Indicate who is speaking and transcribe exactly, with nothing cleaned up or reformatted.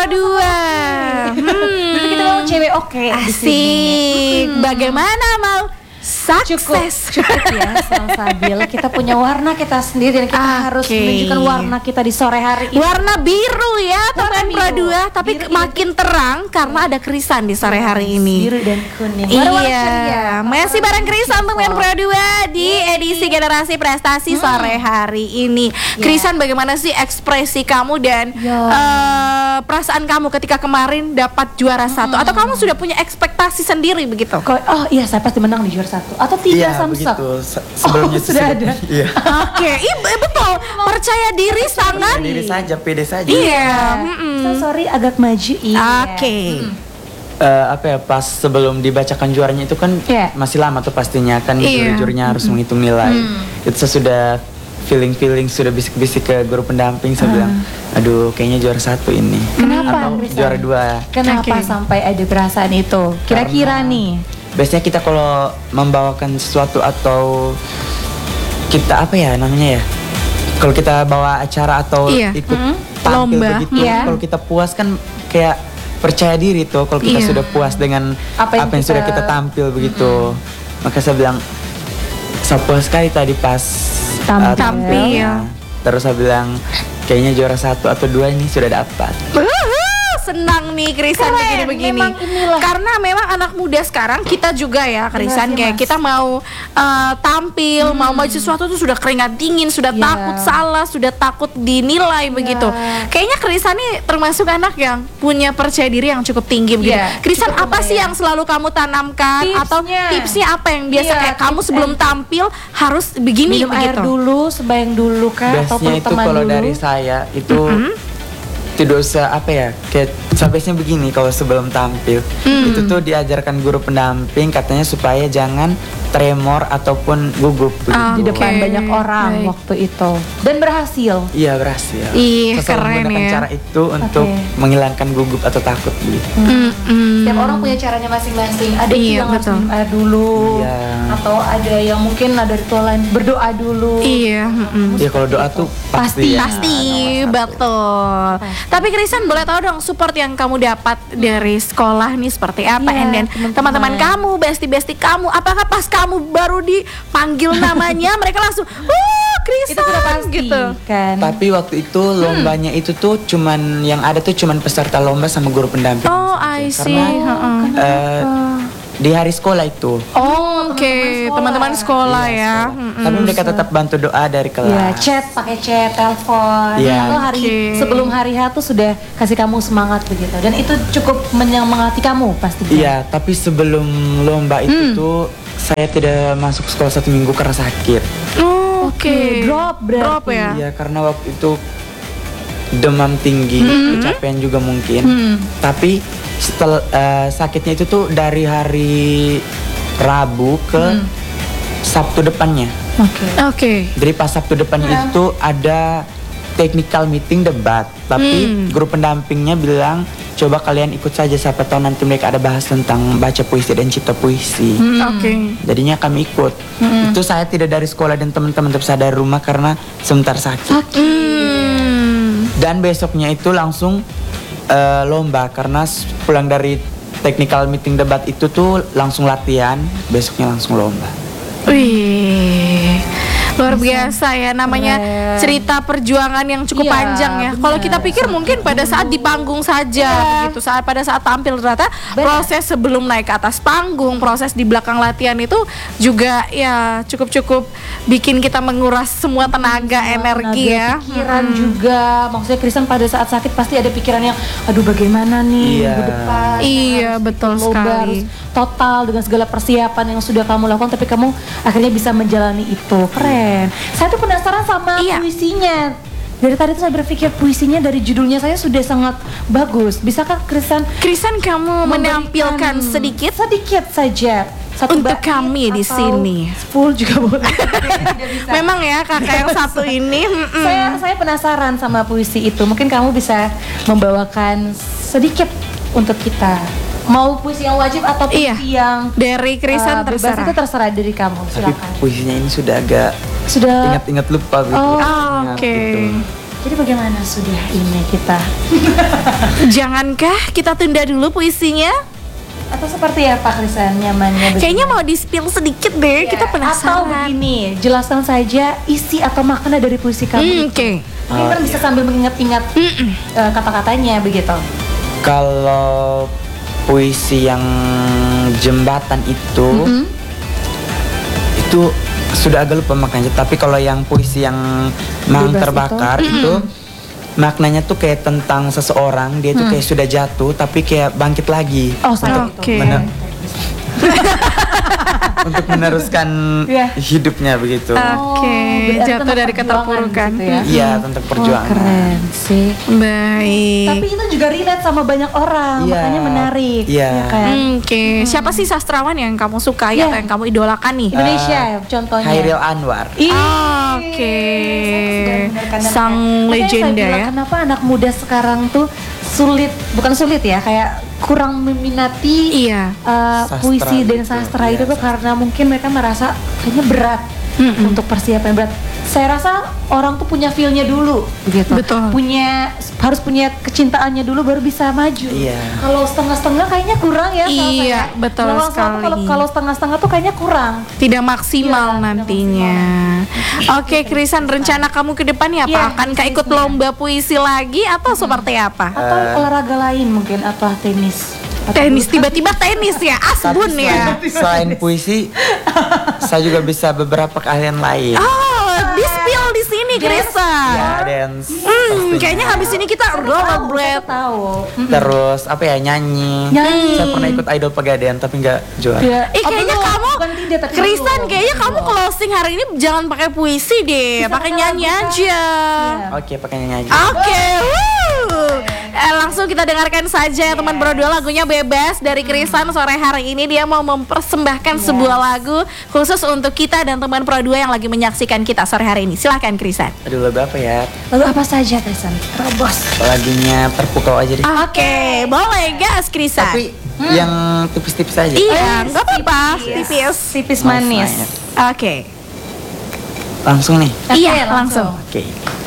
Speaker 1: dua.
Speaker 2: Hmm. Berarti kita mau cewek oke.
Speaker 1: Asik. Hmm. Bagaimana Mal? Sukses.
Speaker 2: Cukup, cukup ya, selalu stabil. Kita punya warna kita sendiri dan kita okay. harus menunjukkan warna kita di sore hari ini.
Speaker 1: Warna biru ya teman Pro dua, tapi biru, makin biru. terang karena ada Krisan di sore hari ini.
Speaker 2: Biru dan kuning.
Speaker 1: Iya. Masih bareng Krisan teman Pro dua di edisi Generasi Prestasi hmm. sore hari ini. Yeah. Krisan, bagaimana sih ekspresi kamu dan yeah. uh, perasaan kamu ketika kemarin dapat juara hmm. satu? Atau kamu sudah punya ekspektasi sendiri begitu?
Speaker 2: Oh iya, saya pasti menang di juara satu atau tiga
Speaker 3: iya,
Speaker 2: samsak.
Speaker 3: Se- sebelumnya
Speaker 2: oh, sudah ada.
Speaker 3: Iya.
Speaker 1: Oke, okay. betul. Percaya diri sangat.
Speaker 3: Percaya diri saja, pede saja.
Speaker 1: Iya.
Speaker 2: Mm-mm. So sorry agak maju. Iya.
Speaker 1: Oke. Okay. Mm.
Speaker 3: Uh, apa ya, pas sebelum dibacakan juaranya itu kan yeah. masih lama tuh pastinya kan yeah. juri-jurinya harus mm-hmm. menghitung nilai. Mm. Itu saya sudah feeling-feeling sudah bisik-bisik ke guru pendamping, saya uh. bilang, aduh kayaknya juara satu ini.
Speaker 2: Kenapa?
Speaker 3: Atau juara dua.
Speaker 2: Kenapa okay. sampai ada perasaan itu? Kira-kira Karena, nih.
Speaker 3: Biasanya kita kalau membawakan sesuatu atau kita apa ya namanya ya, kalau kita bawa acara atau iya. ikut mm-hmm. tampil lomba begitu, yeah. kalau kita puas kan kayak percaya diri tuh. Kalau kita yeah. sudah puas dengan apa yang, apa yang kita... sudah kita tampil begitu, mm-hmm. maka saya bilang saya puas sekali tadi pas
Speaker 1: tampil. Uh, tampil.
Speaker 3: Ya. Terus saya bilang kayaknya juara satu atau dua ini sudah dapat.
Speaker 1: Senang nih Krisan begini-begini. Karena memang anak muda sekarang kita juga ya Krisan, kayak mas. kita mau uh, tampil, hmm. mau maju sesuatu tuh sudah keringat dingin, sudah yeah. takut salah, sudah takut dinilai yeah. begitu. Kayaknya Krisan nih termasuk anak yang punya percaya diri yang cukup tinggi begitu. Yeah. Krisan, apa sih yang selalu kamu tanamkan tipsnya. Atau tipsnya apa yang biasa yeah, kayak kamu sebelum tampil harus begini
Speaker 2: minum
Speaker 1: begitu?
Speaker 2: Air dulu, sebayang dulu kan?
Speaker 3: Biasanya itu kalau dulu. Dari saya itu mm-hmm. tidak usah apa ya, kayak sampai begini kalau sebelum tampil hmm. itu tuh diajarkan guru pendamping katanya supaya jangan tremor ataupun gugup
Speaker 2: ah, di depan okay. banyak orang Baik. waktu itu. Dan berhasil.
Speaker 3: Iya berhasil.
Speaker 1: Ih,
Speaker 3: Saya
Speaker 1: keren
Speaker 3: menggunakan
Speaker 1: ya.
Speaker 3: cara itu untuk okay. menghilangkan gugup atau takut gitu.
Speaker 2: Hmm. Hmm. Setiap orang punya caranya masing-masing. Ada iya, yang harus minum air dulu, iya. atau ada yang mungkin ada ritual lain berdoa dulu.
Speaker 1: Iya.
Speaker 3: Iya kalau doa tuh pasti.
Speaker 1: Pasti, ya. pasti betul. Pasti. Tapi Krisan, boleh tahu dong support yang kamu dapat dari sekolah nih seperti apa?
Speaker 2: Iya,
Speaker 1: And then teman-teman kamu, bestie-bestie kamu, apakah pas kamu baru dipanggil namanya mereka langsung wah Krisan
Speaker 2: itu sudah pasti
Speaker 1: gitu
Speaker 2: kan.
Speaker 3: Tapi waktu itu lombanya hmm. itu tuh cuman yang ada tuh cuman peserta lomba sama guru pendamping.
Speaker 1: Oh I see.
Speaker 3: Karena
Speaker 1: uh-uh.
Speaker 3: uh, di hari sekolah itu.
Speaker 1: Oh oke, okay. teman-teman sekolah
Speaker 3: iya,
Speaker 1: ya.
Speaker 3: Sekolah. Tapi mereka tetap bantu doa dari kelas.
Speaker 2: Iya, chat, pakai chat, telepon.
Speaker 3: Iya.
Speaker 2: Lalu hari okay. sebelum hari H tuh sudah kasih kamu semangat begitu. Dan itu cukup menyemangati kamu pastinya.
Speaker 3: Iya, tapi sebelum lomba itu hmm. tuh saya tidak masuk sekolah satu minggu karena sakit.
Speaker 1: Oh, oke. Okay.
Speaker 2: Drop berarti.
Speaker 1: Drop ya.
Speaker 3: Iya, karena waktu itu demam tinggi, hmm. kecapean juga mungkin. Hmm. Tapi setelah uh, sakitnya itu tuh dari hari Rabu ke hmm. Sabtu depannya.
Speaker 1: Oke. Okay. Oke. Okay.
Speaker 3: Jadi pas Sabtu depannya yeah. itu ada technical meeting debat, tapi hmm. guru pendampingnya bilang coba kalian ikut saja, siapa tahu nanti mereka ada bahas tentang baca puisi dan cipta puisi.
Speaker 1: Hmm. Oke. Okay.
Speaker 3: Jadinya kami ikut. Hmm. Itu saya tidak dari sekolah dan teman-teman tetap saya dari rumah karena sebentar sakit.
Speaker 1: Okay. Hmm.
Speaker 3: Dan besoknya itu langsung uh, lomba karena pulang dari technical meeting debat itu tuh langsung latihan, besoknya langsung lomba.
Speaker 1: Wih. Luar biasa ya, namanya cerita perjuangan yang cukup iya, panjang ya. Kalau kita pikir mungkin pada saat di panggung saja iya. begitu, saat pada saat tampil, ternyata bener. Proses sebelum naik ke atas panggung, proses di belakang latihan itu juga ya cukup-cukup bikin kita menguras semua tenaga, hmm, energi tenaga, ya.
Speaker 2: Pikiran hmm. juga, maksudnya Krisan pada saat sakit pasti ada pikiran yang aduh bagaimana nih
Speaker 3: iya.
Speaker 2: minggu depan.
Speaker 1: Iya betul sekali.
Speaker 2: Total dengan segala persiapan yang sudah kamu lakukan, tapi kamu akhirnya bisa menjalani itu. Keren. Saya tuh penasaran sama iya. puisinya. Dari tadi tuh saya berpikir puisinya dari judulnya saya sudah sangat bagus. Bisakah Krisan?
Speaker 1: Krisan kamu menampilkan sedikit?
Speaker 2: Sedikit saja. Satu
Speaker 1: untuk kami di sini.
Speaker 2: Full juga boleh.
Speaker 1: Memang ya kakak yang satu ini.
Speaker 2: saya saya penasaran sama puisi itu. Mungkin kamu bisa membawakan sedikit untuk kita. Mau puisi yang wajib atau puisi iya. yang
Speaker 1: dari Krisan uh, terserah.
Speaker 2: Itu terserah dari kamu. Silakan.
Speaker 3: Tapi puisinya ini sudah agak
Speaker 2: sudah
Speaker 3: ingat-ingat lupa gitu.
Speaker 1: Oh, oke. Okay. Gitu.
Speaker 2: Jadi bagaimana sudah ini kita?
Speaker 1: Jangankah kita tunda dulu puisinya?
Speaker 2: Atau seperti apa Krisan nyamannya? Begini?
Speaker 1: Kayaknya mau di-spill sedikit deh, yeah. Kita penasaran.
Speaker 2: Atau begini, jelaskan saja isi atau makna dari puisi kamu.
Speaker 1: Hmm, Oke. Okay.
Speaker 2: Mungkin kan bisa sambil mengingat-ingat uh, kata-katanya begitu.
Speaker 3: Kalau puisi yang jembatan itu, mm-hmm. itu sudah agak lupa maknanya. Tapi kalau yang puisi yang Mang Terbakar itu, itu mm-hmm. maknanya tuh kayak tentang seseorang, dia tuh hmm. kayak sudah jatuh tapi kayak bangkit lagi.
Speaker 2: Oh, untuk
Speaker 1: okay.
Speaker 3: mener- untuk meneruskan yeah. hidupnya begitu.
Speaker 1: Oke, okay. oh, jatuh dari keterpurukan.
Speaker 2: Gitu ya?
Speaker 3: Iya, tentang perjuangan.
Speaker 2: Oh, keren sih.
Speaker 1: Baik.
Speaker 2: Tapi itu juga relate sama banyak orang, yeah. makanya menarik.
Speaker 3: Iya. Yeah.
Speaker 2: Ya kan?
Speaker 1: hmm, Oke, okay. hmm. siapa sih sastrawan yang kamu sukai yeah. atau yang kamu idolakan nih?
Speaker 2: Indonesia
Speaker 3: uh,
Speaker 2: contohnya.
Speaker 3: Hairil Anwar.
Speaker 1: Oke. Okay. Sang legenda ya.
Speaker 2: Kenapa anak muda sekarang tuh sulit, bukan sulit ya, kayak kurang meminati
Speaker 1: iya.
Speaker 2: uh, puisi dan sastra itu tuh karena mungkin mereka merasa kayaknya berat mm-hmm. untuk persiapan berat. Saya rasa orang tuh punya feel-nya dulu begitu.
Speaker 1: Betul.
Speaker 2: Punya harus punya kecintaannya dulu baru bisa maju.
Speaker 3: Iya.
Speaker 2: Kalau setengah-setengah kayaknya kurang ya.
Speaker 1: Iya, saya. Betul
Speaker 2: Lalu
Speaker 1: sekali.
Speaker 2: Kalau kalau setengah-setengah tuh kayaknya kurang.
Speaker 1: Tidak maksimal ya, nantinya. Oke, okay, Krisan, rencana kamu ke depannya apa? Ya, Akankah ikut lomba puisi lagi atau hmm. seperti apa?
Speaker 2: Atau uh, olahraga lain mungkin atau tenis?
Speaker 1: Tenis, tiba-tiba tenis ya, asbun ya.
Speaker 3: Selain puisi, saya juga bisa beberapa keahlian lain.
Speaker 1: Oh, di-spill di sini, Krisan.
Speaker 3: Ya, dance.
Speaker 1: Hmm, kayaknya habis ini kita rollerblade.
Speaker 2: Tahu.
Speaker 3: Terus apa ya, nyanyi.
Speaker 2: Nyanyi.
Speaker 3: Saya pernah ikut Idol Pegadaian tapi nggak juara.
Speaker 1: Ya. Eh, kayaknya oh, kamu, Krisan, kayaknya kamu closing hari ini jangan pakai puisi deh, pakai nyanyi aja.
Speaker 3: Ya. Oke, pakai nyanyi aja.
Speaker 1: Oke. Okay. Eh, langsung kita dengarkan saja teman berdua, lagunya Bebas dari Krisan. Sore hari ini dia mau mempersembahkan yes. sebuah lagu khusus untuk kita dan teman Pro dua yang lagi menyaksikan kita sore hari ini. Silahkan Krisan.
Speaker 3: Aduh, lagu apa ya?
Speaker 2: Lagu apa saja Krisan? Terobos.
Speaker 3: Lagunya Terpukau aja deh.
Speaker 1: Oke, okay. boleh gas Krisan.
Speaker 3: Tapi hmm. yang tipis-tipis aja.
Speaker 1: Iya, nggak apa-apa. Tipis,
Speaker 2: tipis manis.
Speaker 1: Oke. Okay.
Speaker 3: Langsung nih.
Speaker 1: Iya, langsung.
Speaker 3: Oke. Okay.